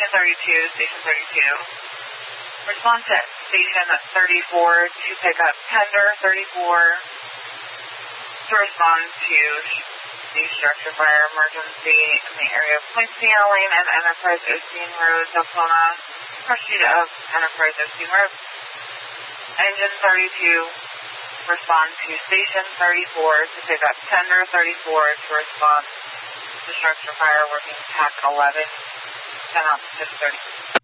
32, Station 32. Respond to Station 34 to pick up Tender 34 to respond to the structure fire emergency in the area of Poinciana Lane and Enterprise Osteen Road, Deltona, pursuit of Enterprise Osteen Road. Engine 32, respond to Station 34 to pick up Tender 34 to respond to structure fire working TAC 11, 10 out to 630.